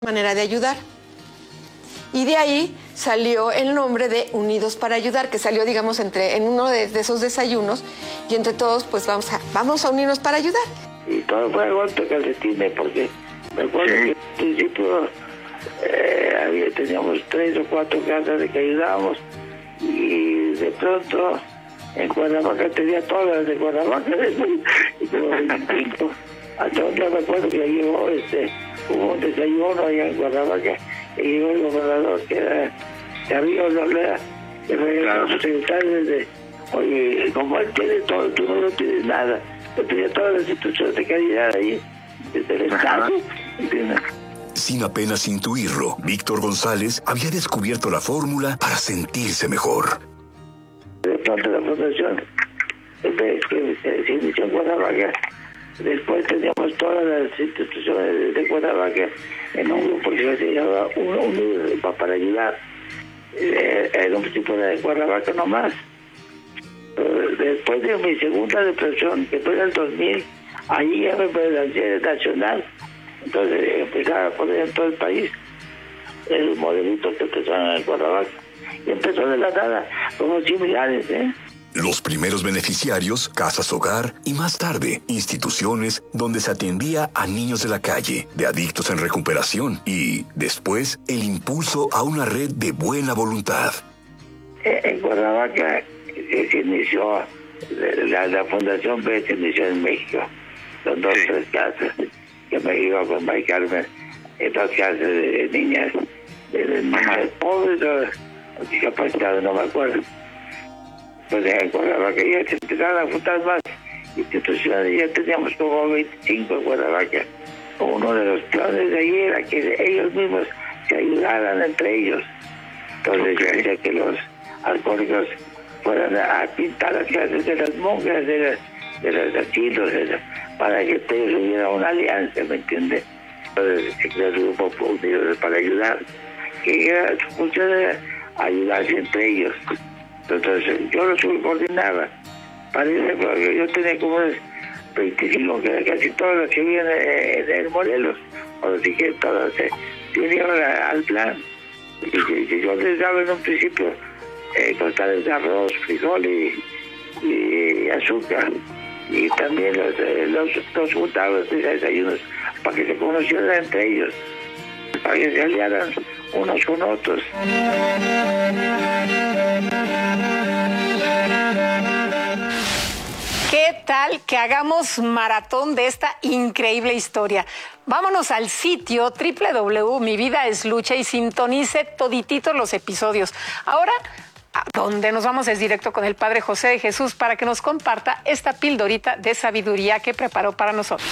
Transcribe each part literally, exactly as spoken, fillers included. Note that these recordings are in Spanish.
manera de ayudar. Y de ahí salió el nombre de Unidos para Ayudar, que salió, digamos, entre, en uno de, de esos desayunos, y entre todos, pues vamos a, vamos a unirnos para ayudar. Y todo fue a golpe calcetines, porque me acuerdo que al principio eh, había, teníamos tres o cuatro casas de que ayudábamos, y de pronto en Cuernavaca tenía todas las de Cuernavaca, y como veinticinco, hasta un día me acuerdo que llegó, este, hubo un desayuno allá en Cuernavaca, y llegó el gobernador, que era Darío Lolea, que regalaron sus secretarios de, oye, como él tiene todo, tú no, no tienes nada. Yo tenía todas las instituciones de calidad ahí, desde el Estado, ¿entiendes? Sin apenas intuirlo, Víctor González había descubierto la fórmula para sentirse mejor. De pronto la fundación, que se inició en Cuernavaca, después teníamos todas las instituciones de Cuernavaca en un grupo que se llamaba Unidos para Ayudar. Era un tipo de Cuernavaca nomás. Después de mi segunda depresión, que fue en el dos mil, allí ya me lancé nacional. Entonces empezaba a poner en todo el país el modelito que empezaron en Cuernavaca. Y empezó de la nada, como similares, ¿eh? Los primeros beneficiarios, casas hogar y más tarde, instituciones donde se atendía a niños de la calle, de adictos en recuperación y, después, el impulso a una red de buena voluntad. En Cuernavaca se inició, la, la Fundación B se inició en México, son dos o tres casas, que me iba con Mari Carmen, en dos casas de niñas, de, de niñas pobres o discapacitadas, no me acuerdo. Pues en Cuernavaca ya se empezaron a juntar más instituciones, ya teníamos como veinticinco en Cuernavaca. Uno de los planes de ahí era que ellos mismos se ayudaran entre ellos. Entonces yo decía que los alcohólicos fueran a pintar las casas de las monjas, de, las, de los asilos, de las, para que ellos hubiera una alianza, ¿me entiendes? Entonces se creó el grupo Unidos para Ayudar, que era, su función era ayudarse entre ellos. Entonces yo lo subordinaba. Parece que yo tenía como veinticinco, que era casi todas las que vivían en, en Morelos. O dije, todas se unieron al plan. Y, y yo les daba en un principio eh, costales de arroz, frijol y, y azúcar. Y también los, eh, los, los juntaba de desayunos para que se conocieran entre ellos, para que se aliaran unos con otros. ¿Qué tal que hagamos maratón de esta increíble historia? Vámonos al sitio doble u doble u doble u punto mi vida es lucha y sintonice todititos los episodios. Ahora, a donde nos vamos es directo con el Padre José de Jesús para que nos comparta esta pildorita de sabiduría que preparó para nosotros.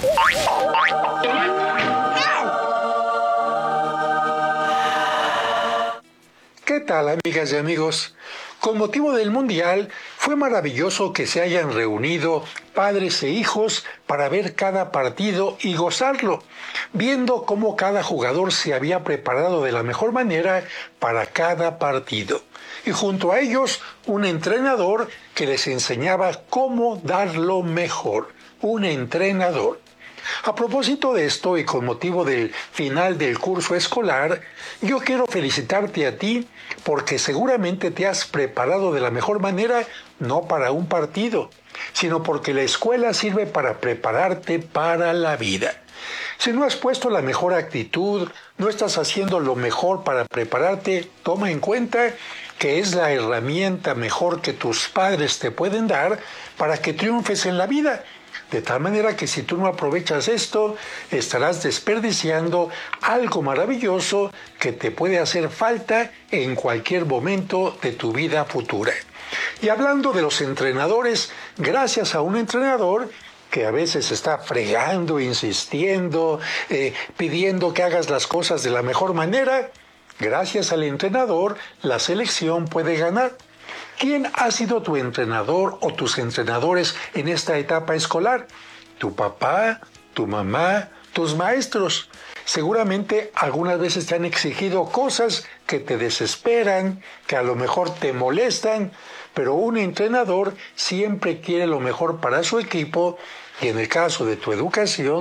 ¿Qué tal, amigas y amigos? Con motivo del Mundial, fue maravilloso que se hayan reunido padres e hijos para ver cada partido y gozarlo, viendo cómo cada jugador se había preparado de la mejor manera para cada partido. Y junto a ellos, un entrenador que les enseñaba cómo dar lo mejor. Un entrenador. A propósito de esto y con motivo del final del curso escolar, yo quiero felicitarte a ti porque seguramente te has preparado de la mejor manera, no para un partido, sino porque la escuela sirve para prepararte para la vida. Si no has puesto la mejor actitud, no estás haciendo lo mejor para prepararte, toma en cuenta que es la herramienta mejor que tus padres te pueden dar para que triunfes en la vida. De tal manera que si tú no aprovechas esto, estarás desperdiciando algo maravilloso que te puede hacer falta en cualquier momento de tu vida futura. Y hablando de los entrenadores, gracias a un entrenador que a veces está fregando, insistiendo, eh, pidiendo que hagas las cosas de la mejor manera, gracias al entrenador, la selección puede ganar. ¿Quién ha sido tu entrenador o tus entrenadores en esta etapa escolar? ¿Tu papá, tu mamá, tus maestros? Seguramente algunas veces te han exigido cosas que te desesperan, que a lo mejor te molestan, pero un entrenador siempre quiere lo mejor para su equipo y en el caso de tu educación,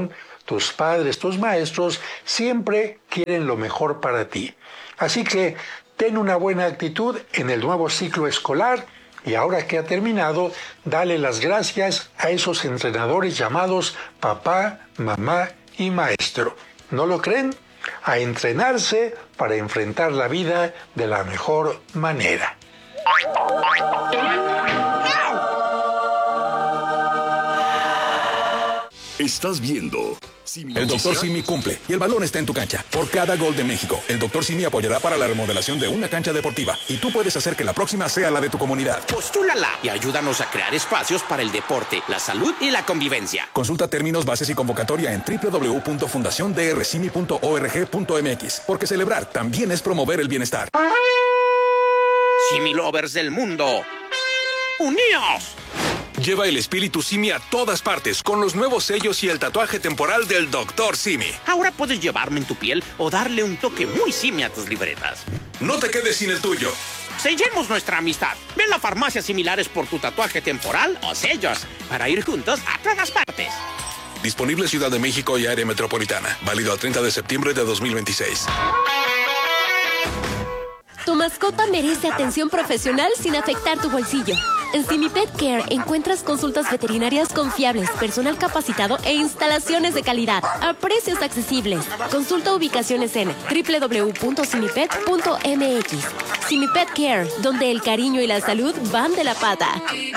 tus padres, tus maestros, siempre quieren lo mejor para ti. Así que ten una buena actitud en el nuevo ciclo escolar y ahora que ha terminado, dale las gracias a esos entrenadores llamados papá, mamá y maestro. ¿No lo creen? A entrenarse para enfrentar la vida de la mejor manera. Estás viendo El doctor Simi cumple y el balón está en tu cancha. Por cada gol de México, el doctor Simi apoyará para la remodelación de una cancha deportiva y tú puedes hacer que la próxima sea la de tu comunidad. Postúlala y ayúdanos a crear espacios para el deporte, la salud y la convivencia. Consulta términos, bases y convocatoria en doble u doble u doble u punto fundación d r simi punto org punto m x, porque celebrar también es promover el bienestar. Simi Lovers del mundo, ¡uníos! Lleva el espíritu Simi a todas partes con los nuevos sellos y el tatuaje temporal del doctor Simi. Ahora puedes llevarme en tu piel o darle un toque muy Simi a tus libretas. No te quedes sin el tuyo. Sellemos nuestra amistad. Ven a farmacias similares por tu tatuaje temporal o sellos para ir juntos a todas partes. Disponible Ciudad de México y área metropolitana. Válido al treinta de septiembre de dos mil veintiséis. Tu mascota merece atención profesional sin afectar tu bolsillo. En Simi Pet Care encuentras consultas veterinarias confiables, personal capacitado e instalaciones de calidad a precios accesibles. Consulta ubicaciones en doble u doble u doble u punto simipet punto m x. Simi Pet Care, donde el cariño y la salud van de la pata.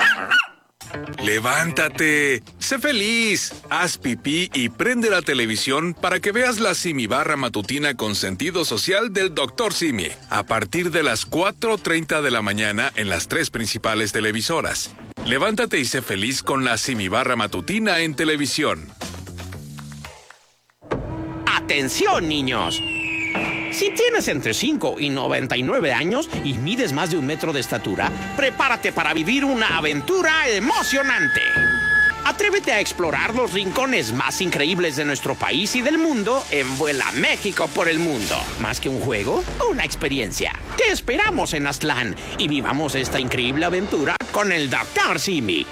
¡Levántate! ¡Sé feliz! Haz pipí y prende la televisión para que veas la Simi Barra matutina con sentido social del doctor Simi. A partir de las cuatro treinta de la mañana en las tres principales televisoras. Levántate y sé feliz con la Simi Barra matutina en televisión. ¡Atención, niños! Si tienes entre cinco y noventa y nueve años y mides más de un metro de estatura, prepárate para vivir una aventura emocionante. Atrévete a explorar los rincones más increíbles de nuestro país y del mundo en Vuela México por el Mundo. Más que un juego, una experiencia. Te esperamos en Aztlán y vivamos esta increíble aventura con el doctor Simi.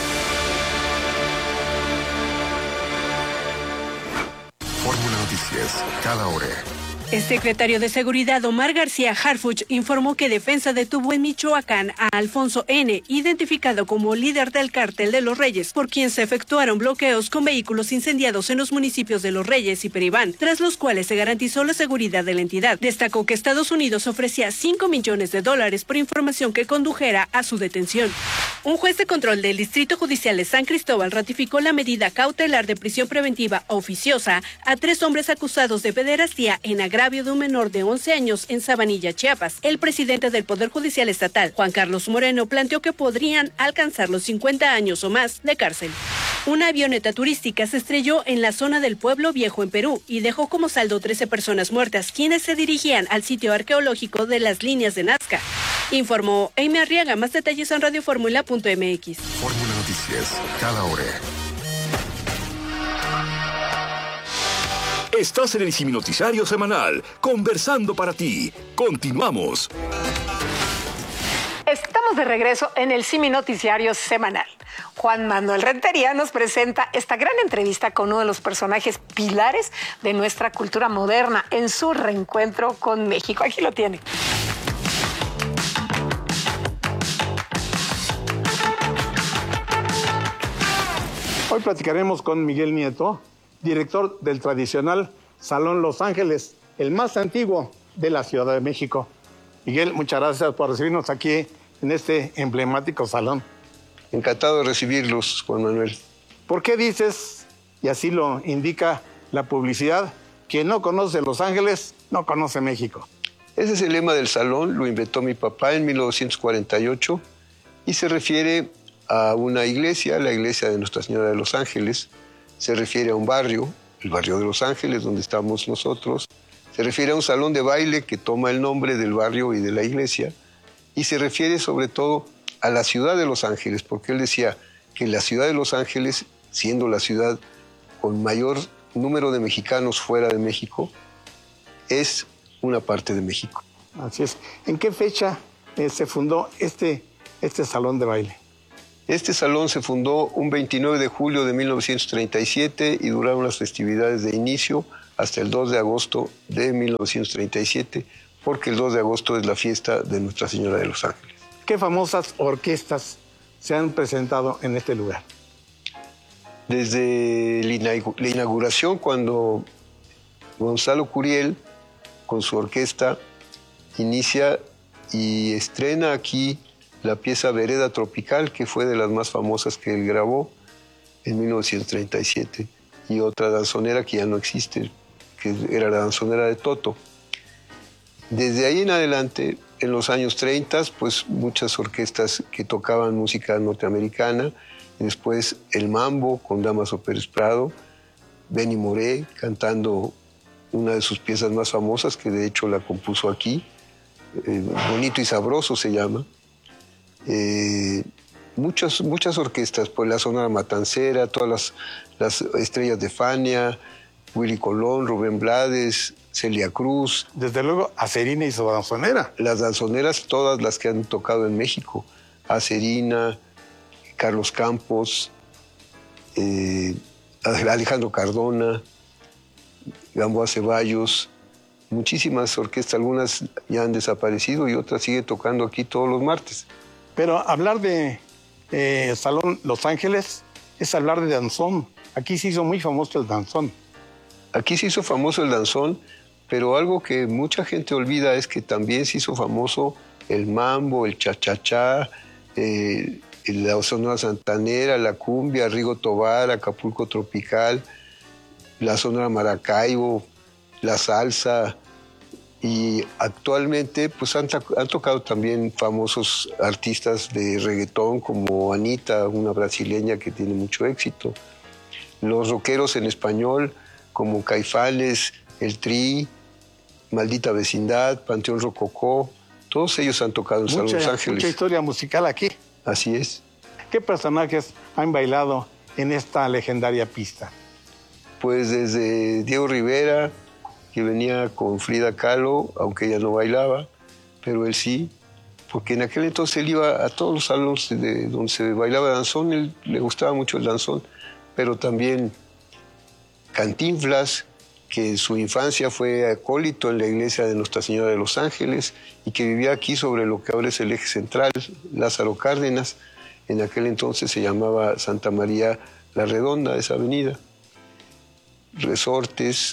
Fórmula Noticias, cada hora. El secretario de Seguridad Omar García Harfuch informó que Defensa detuvo en Michoacán a Alfonso N., identificado como líder del Cártel de Los Reyes, por quien se efectuaron bloqueos con vehículos incendiados en los municipios de Los Reyes y Peribán, tras los cuales se garantizó la seguridad de la entidad. Destacó que Estados Unidos ofrecía cinco millones de dólares por información que condujera a su detención. Un juez de control del Distrito Judicial de San Cristóbal ratificó la medida cautelar de prisión preventiva oficiosa a tres hombres acusados de pederastía en agravio de un menor de once años en Sabanilla, Chiapas. El presidente del Poder Judicial Estatal, Juan Carlos Moreno, planteó que podrían alcanzar los cincuenta años o más de cárcel. Una avioneta turística se estrelló en la zona del Pueblo Viejo en Perú y dejó como saldo trece personas muertas, quienes se dirigían al sitio arqueológico de las líneas de Nazca. Informó Amy Arriaga. Más detalles en radio fórmula punto m x. Fórmula Noticias, cada hora. Estás en el Simi Noticiario Semanal, conversando para ti. Continuamos. Estamos de regreso en el Simi Noticiario Semanal. Juan Manuel Rentería nos presenta esta gran entrevista con uno de los personajes pilares de nuestra cultura moderna en su reencuentro con México. Aquí lo tiene. Hoy platicaremos con Miguel Nieto, director del tradicional Salón Los Ángeles, el más antiguo de la Ciudad de México. Miguel, muchas gracias por recibirnos aquí en este emblemático salón. Encantado de recibirlos, Juan Manuel. ¿Por qué dices, y así lo indica la publicidad, quien no conoce Los Ángeles, no conoce México? Ese es el lema del salón, lo inventó mi papá en mil novecientos cuarenta y ocho y se refiere a una iglesia, la iglesia de Nuestra Señora de Los Ángeles. Se refiere a un barrio, el barrio de Los Ángeles, donde estamos nosotros. Se refiere a un salón de baile que toma el nombre del barrio y de la iglesia. Y se refiere sobre todo a la ciudad de Los Ángeles, porque él decía que la ciudad de Los Ángeles, siendo la ciudad con mayor número de mexicanos fuera de México, es una parte de México. Así es. ¿En qué fecha eh, se fundó este, este salón de baile? Este salón se fundó un veintinueve de julio de mil novecientos treinta y siete y duraron las festividades de inicio hasta el dos de agosto de mil novecientos treinta y siete, porque el dos de agosto es la fiesta de Nuestra Señora de los Ángeles. ¿Qué famosas orquestas se han presentado en este lugar? Desde la inauguración, cuando Gonzalo Curiel, con su orquesta, inicia y estrena aquí la pieza Vereda Tropical, que fue de las más famosas que él grabó en mil novecientos treinta y siete, y otra danzonera que ya no existe, que era la danzonera de Toto. Desde ahí en adelante, en los años treinta, pues muchas orquestas que tocaban música norteamericana, y después el mambo con Dámaso Pérez Prado, Benny Moré cantando una de sus piezas más famosas, que de hecho la compuso aquí, eh, Bonito y Sabroso se llama. Eh, muchas, muchas orquestas, pues la Sonora Matancera, todas las, las estrellas de Fania, Willy Colón, Rubén Blades, Celia Cruz. Desde luego, Acerina y su danzonera. Las danzoneras, todas las que han tocado en México. Acerina, Carlos Campos, eh, Alejandro Cardona, Gamboa Ceballos, muchísimas orquestas, algunas ya han desaparecido y otras siguen tocando aquí todos los martes. Pero hablar de eh, Salón Los Ángeles es hablar de danzón. Aquí se hizo muy famoso el danzón. Aquí se hizo famoso el danzón, pero algo que mucha gente olvida es que también se hizo famoso el mambo, el cha-cha-cha, eh, la Sonora Santanera, la cumbia, Rigo Tobar, Acapulco Tropical, la Sonora Maracaibo, la salsa. Y actualmente pues han, han tocado también famosos artistas de reggaetón como Anita, una brasileña que tiene mucho éxito. Los rockeros en español como Caifanes, El Tri, Maldita Vecindad, Panteón Rococó, todos ellos han tocado en Salón Los Ángeles. Mucha historia musical aquí. Así es. ¿Qué personajes han bailado en esta legendaria pista? Pues desde Diego Rivera, que venía con Frida Kahlo, aunque ella no bailaba, pero él sí, porque en aquel entonces él iba a todos los salones de donde se bailaba danzón, él le gustaba mucho el danzón, pero también Cantinflas, que en su infancia fue acólito en la iglesia de Nuestra Señora de los Ángeles y que vivía aquí sobre lo que ahora es el eje central, Lázaro Cárdenas. En aquel entonces se llamaba Santa María la Redonda, esa avenida. Resortes,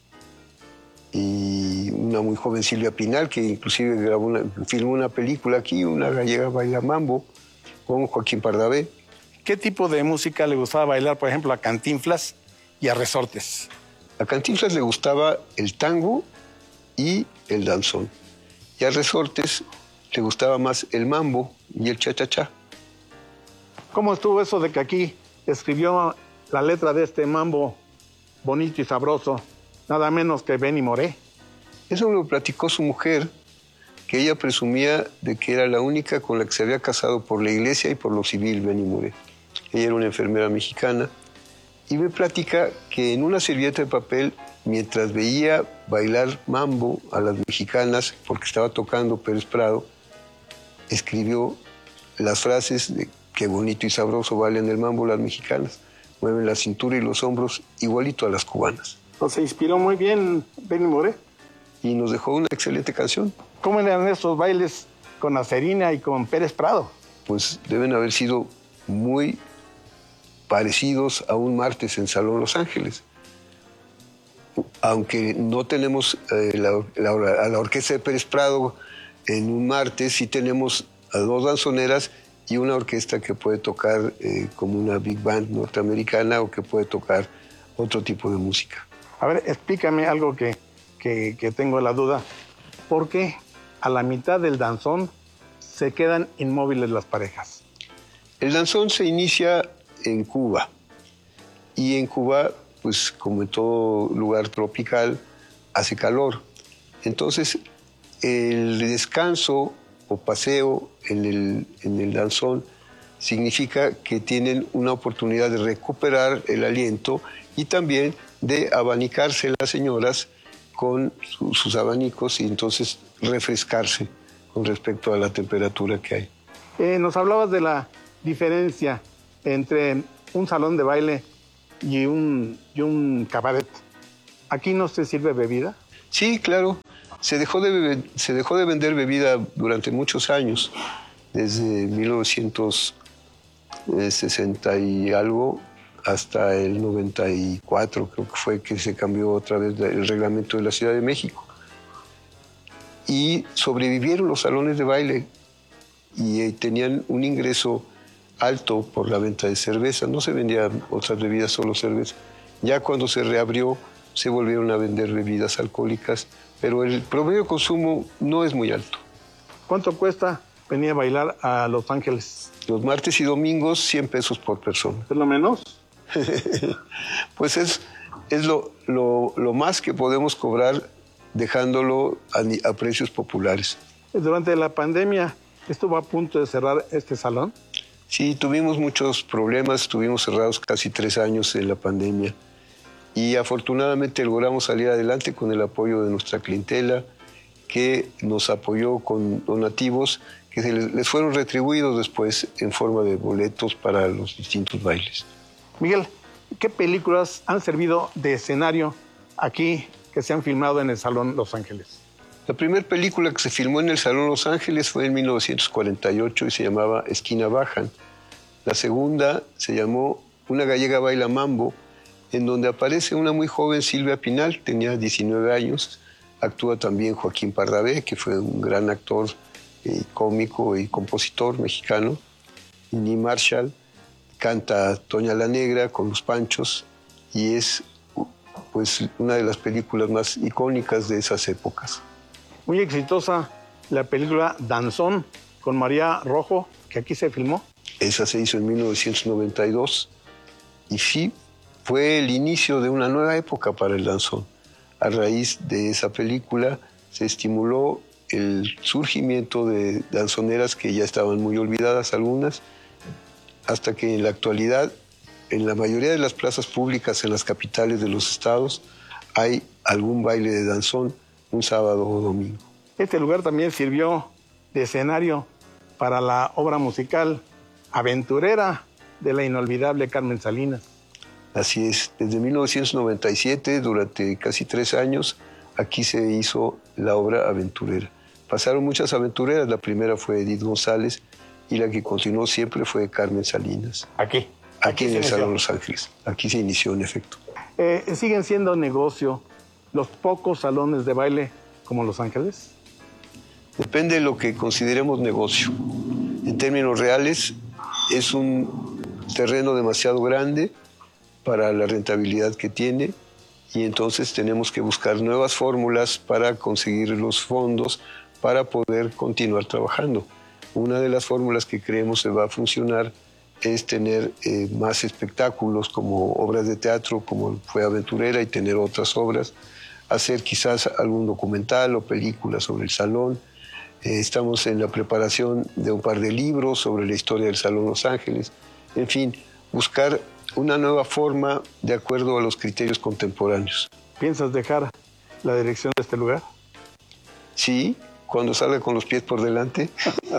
y una muy joven Silvia Pinal, que inclusive grabó una, filmó una película aquí, Una gallega baila mambo, con Joaquín Pardavé. ¿Qué tipo de música le gustaba bailar, por ejemplo, a Cantinflas y a Resortes? A Cantinflas le gustaba el tango y el danzón. Y a Resortes le gustaba más el mambo y el cha-cha-cha. ¿Cómo estuvo eso de que aquí escribió la letra de este mambo bonito y sabroso, nada menos que Benny Moré? Eso me lo platicó su mujer, que ella presumía de que era la única con la que se había casado por la iglesia y por lo civil, Benny Moré. Ella era una enfermera mexicana y me platica que en una servilleta de papel, mientras veía bailar mambo a las mexicanas, porque estaba tocando Pérez Prado, escribió las frases de qué bonito y sabroso bailan el mambo las mexicanas, mueven la cintura y los hombros igualito a las cubanas. Se inspiró muy bien Benny Moré. Y nos dejó una excelente canción. ¿Cómo eran esos bailes con Acerina y con Pérez Prado? Pues deben haber sido muy parecidos a un martes en Salón Los Ángeles. Aunque no tenemos eh, la, la, a la orquesta de Pérez Prado en un martes, sí tenemos a dos danzoneras y una orquesta que puede tocar eh, como una big band norteamericana o que puede tocar otro tipo de música. A ver, explícame algo que, que, que tengo la duda. ¿Por qué a la mitad del danzón se quedan inmóviles las parejas? El danzón se inicia en Cuba. Y en Cuba, pues como en todo lugar tropical, hace calor. Entonces, el descanso o paseo en el, en el danzón significa que tienen una oportunidad de recuperar el aliento y también de abanicarse las señoras con su, sus abanicos y entonces refrescarse con respecto a la temperatura que hay. Eh, nos hablabas de la diferencia entre un salón de baile y un, y un cabaret. ¿Aquí no se sirve bebida? Sí, claro. Se dejó de, bebe- se dejó de vender bebida durante muchos años, desde mil novecientos sesenta y algo hasta el noventa y cuatro, creo que fue que se cambió otra vez el reglamento de la Ciudad de México. Y sobrevivieron los salones de baile y eh, tenían un ingreso alto por la venta de cerveza. No se vendían otras bebidas, solo cerveza. Ya cuando se reabrió, se volvieron a vender bebidas alcohólicas, pero el promedio de consumo no es muy alto. ¿Cuánto cuesta venir a bailar a Los Ángeles? Los martes y domingos, cien pesos por persona. ¿Es lo menos? Pues es, es lo, lo, lo más que podemos cobrar dejándolo a, ni- a precios populares. Durante la pandemia, ¿estuvo a punto de cerrar este salón? Sí, tuvimos muchos problemas, estuvimos cerrados casi tres años en la pandemia y afortunadamente logramos salir adelante con el apoyo de nuestra clientela, que nos apoyó con donativos que se les, les fueron retribuidos después en forma de boletos para los distintos bailes. Miguel, ¿qué películas han servido de escenario aquí que se han filmado en el Salón Los Ángeles? La primera película que se filmó en el Salón Los Ángeles fue en mil novecientos cuarenta y ocho y se llamaba Esquina Bajan. La segunda se llamó Una gallega baila mambo, en donde aparece una muy joven Silvia Pinal, tenía diecinueve años. Actúa también Joaquín Pardavé, que fue un gran actor, eh, cómico y compositor mexicano. Ni Marshall, canta Toña la Negra con Los Panchos y es pues una de las películas más icónicas de esas épocas. Muy exitosa la película Danzón con María Rojo, que aquí se filmó. Esa se hizo en mil novecientos noventa y dos y sí, fue el inicio de una nueva época para el danzón. A raíz de esa película se estimuló el surgimiento de danzoneras que ya estaban muy olvidadas algunas, hasta que en la actualidad, en la mayoría de las plazas públicas en las capitales de los estados, hay algún baile de danzón un sábado o domingo. Este lugar también sirvió de escenario para la obra musical Aventurera de la inolvidable Carmen Salinas. Así es, desde mil novecientos noventa y siete, durante casi tres años, aquí se hizo la obra Aventurera. Pasaron muchas aventureras, la primera fue Edith González y la que continuó siempre fue Carmen Salinas. Aquí. Aquí, Aquí en se el inició. Salón Los Ángeles. Aquí se inició, en efecto. Eh, ¿Siguen siendo negocio los pocos salones de baile como Los Ángeles? Depende de lo que consideremos negocio. En términos reales, es un terreno demasiado grande para la rentabilidad que tiene y entonces tenemos que buscar nuevas fórmulas para conseguir los fondos para poder continuar trabajando. Una de las fórmulas que creemos que va a funcionar es tener eh, más espectáculos como obras de teatro, como fue Aventurera, y tener otras obras, hacer quizás algún documental o película sobre el salón. Eh, estamos en la preparación de un par de libros sobre la historia del Salón Los Ángeles. En fin, buscar una nueva forma de acuerdo a los criterios contemporáneos. ¿Piensas dejar la dirección de este lugar? Sí, cuando salga con los pies por delante.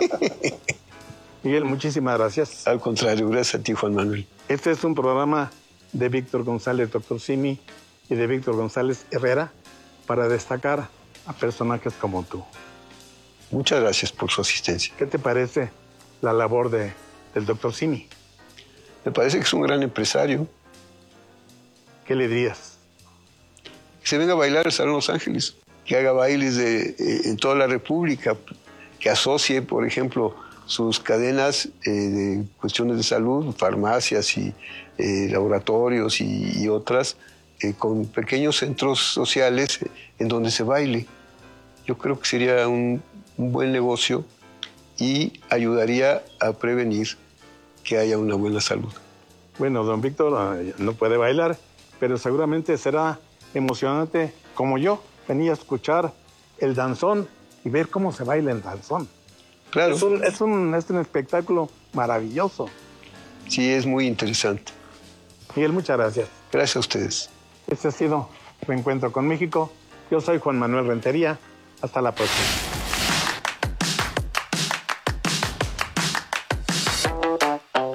Miguel, muchísimas gracias. Al contrario, gracias a ti, Juan Manuel. Este es un programa de Víctor González, doctor Simi, y de Víctor González Herrera, para destacar a personajes como tú. Muchas gracias por su asistencia. ¿Qué te parece la labor de, del doctor Simi? Me parece que es un gran empresario. ¿Qué le dirías? Que se venga a bailar al Salón Los Ángeles, que haga bailes de, eh, en toda la República, que asocie, por ejemplo, sus cadenas eh, de cuestiones de salud, farmacias y eh, laboratorios y, y otras, eh, con pequeños centros sociales eh, en donde se baile. Yo creo que sería un, un buen negocio y ayudaría a prevenir que haya una buena salud. Bueno, don Víctor eh, no puede bailar, pero seguramente será emocionante, como yo, venir a escuchar el danzón y ver cómo se baila el danzón. Claro. Es un, es un, es un espectáculo maravilloso. Sí, es muy interesante. Miguel, muchas gracias. Gracias a ustedes. Este ha sido Reencuentro con México. Yo soy Juan Manuel Rentería. Hasta la próxima.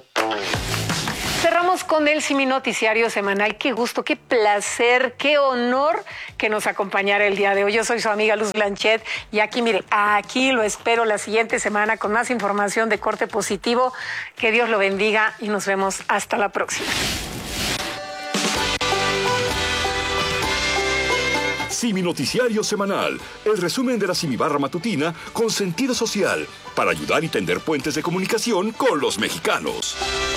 con el Simi Noticiario Semanal. Qué gusto, qué placer, qué honor que nos acompañara el día de hoy. Yo soy su amiga Luz Blanchet y aquí, mire, aquí lo espero la siguiente semana con más información de corte positivo. Que Dios lo bendiga y nos vemos hasta la próxima. Simi Noticiario Semanal, el resumen de la Simibarra matutina con sentido social, para ayudar y tender puentes de comunicación con los mexicanos.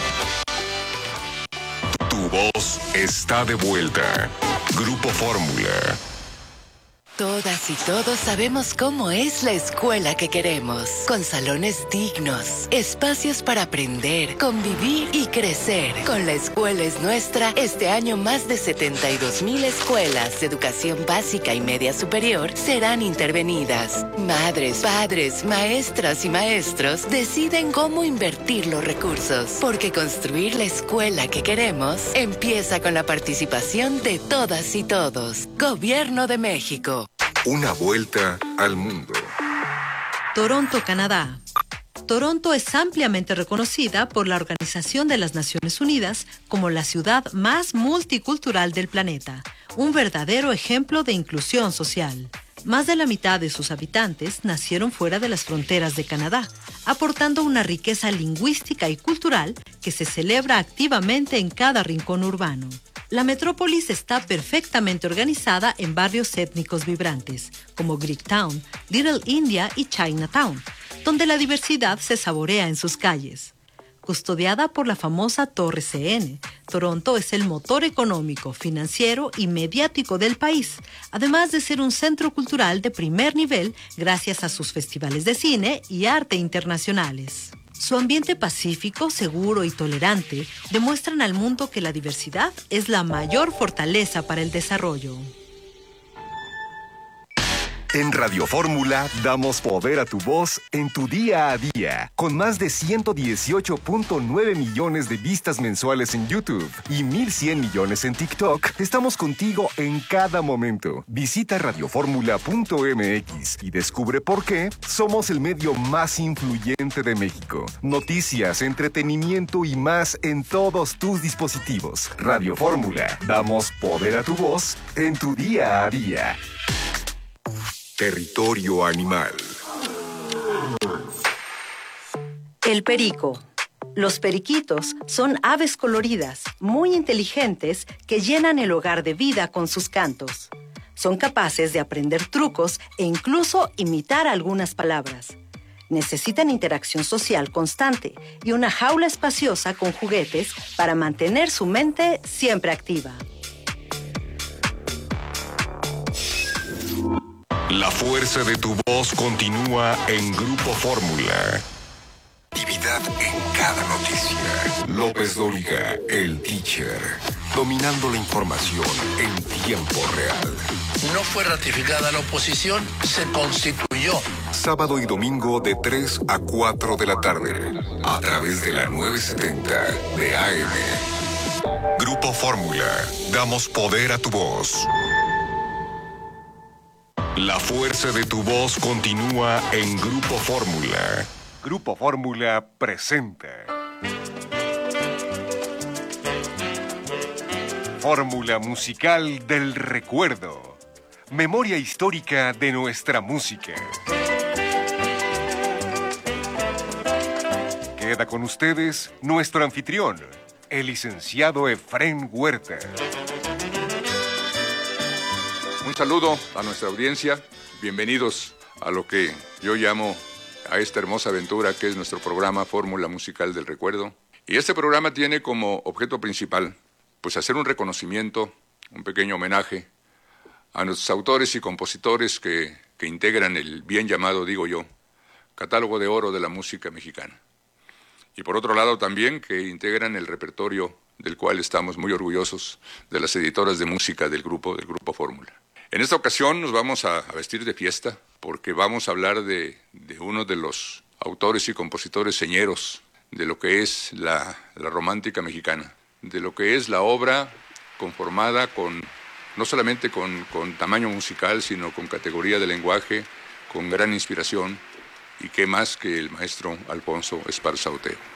Tu voz está de vuelta. Grupo Fórmula. Todas y todos sabemos cómo es la escuela que queremos, con salones dignos, espacios para aprender, convivir y crecer. Con La Escuela es Nuestra, este año más de setenta y dos mil escuelas de educación básica y media superior serán intervenidas. Madres, padres, maestras y maestros deciden cómo invertir los recursos, porque construir la escuela que queremos empieza con la participación de todas y todos. Gobierno de México. Una vuelta al mundo. Toronto, Canadá. Toronto es ampliamente reconocida por la Organización de las Naciones Unidas como la ciudad más multicultural del planeta, un verdadero ejemplo de inclusión social. Más de la mitad de sus habitantes nacieron fuera de las fronteras de Canadá, aportando una riqueza lingüística y cultural que se celebra activamente en cada rincón urbano. La metrópolis está perfectamente organizada en barrios étnicos vibrantes, como Greektown, Little India y Chinatown, donde la diversidad se saborea en sus calles. Custodiada por la famosa Torre C N, Toronto es el motor económico, financiero y mediático del país, además de ser un centro cultural de primer nivel gracias a sus festivales de cine y arte internacionales. Su ambiente pacífico, seguro y tolerante demuestran al mundo que la diversidad es la mayor fortaleza para el desarrollo. En Radio Fórmula damos poder a tu voz en tu día a día. Con más de ciento dieciocho punto nueve millones de vistas mensuales en YouTube y mil cien millones en TikTok, estamos contigo en cada momento. Visita radioformula punto m x y descubre por qué somos el medio más influyente de México. Noticias, entretenimiento y más en todos tus dispositivos. Radio Fórmula, damos poder a tu voz en tu día a día. Territorio animal. El perico. Los periquitos son aves coloridas, muy inteligentes, que llenan el hogar de vida con sus cantos. Son capaces de aprender trucos e incluso imitar algunas palabras. Necesitan interacción social constante y una jaula espaciosa con juguetes para mantener su mente siempre activa. La fuerza de tu voz continúa en Grupo Fórmula. Actividad en cada noticia. López Dóriga, el teacher, dominando la información en tiempo real. No fue ratificada la oposición, se constituyó. Sábado y domingo de tres a cuatro de la tarde, a través de la nueve setenta de A M. Grupo Fórmula, damos poder a tu voz. La fuerza de tu voz continúa en Grupo Fórmula. Grupo Fórmula presenta Fórmula Musical del Recuerdo. Memoria histórica de nuestra música. Queda con ustedes nuestro anfitrión, el licenciado Efrén Huerta. Un saludo a nuestra audiencia, bienvenidos a lo que yo llamo a esta hermosa aventura que es nuestro programa Fórmula Musical del Recuerdo. Y este programa tiene como objeto principal, pues hacer un reconocimiento, un pequeño homenaje a nuestros autores y compositores que, que integran el bien llamado, digo yo, catálogo de oro de la música mexicana. Y por otro lado también que integran el repertorio del cual estamos muy orgullosos de las editoras de música del grupo, del Grupo Fórmula. En esta ocasión nos vamos a, a vestir de fiesta porque vamos a hablar de, de uno de los autores y compositores señeros de lo que es la, la romántica mexicana, de lo que es la obra conformada con, no solamente con, con tamaño musical, sino con categoría de lenguaje, con gran inspiración, y qué más que el maestro Alfonso Esparza Oteo.